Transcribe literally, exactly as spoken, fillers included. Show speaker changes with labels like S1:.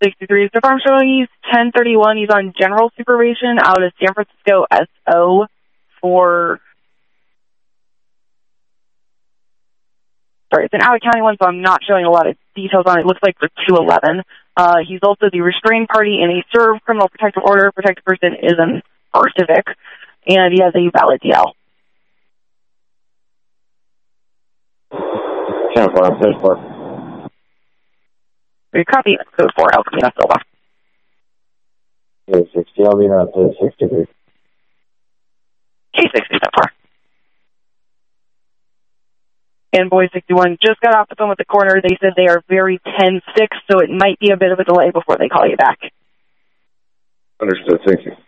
S1: sixty-three. So far I'm showing he's ten thirty-one. He's on general supervision out of San Francisco S O for... Sorry, it's an out-of-county one, so I'm not showing a lot of details on it. It looks like for two eleven. Uh, he's also the restrained party in a served criminal protective order. Protected person is an R Civic, and he has a valid D L.
S2: ten four, I'm ten four.
S1: We copy code four, El Camino Silva.
S2: K sixty, I'll be around to sixty-three.
S1: K sixty, ten four. And Boy sixty-one just got off the phone with the coroner. They said they are very ten six, so it might be a bit of a delay before they call you back.
S2: Understood, thank you.